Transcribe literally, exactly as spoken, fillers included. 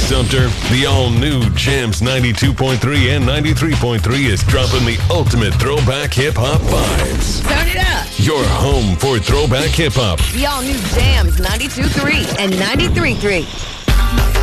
Sumter, the all-new Jams ninety-two point three and ninety-three point three is dropping the ultimate throwback hip-hop vibes. Turn it up. Your home for throwback hip-hop. The all-new Jams ninety-two point three and ninety-three point three.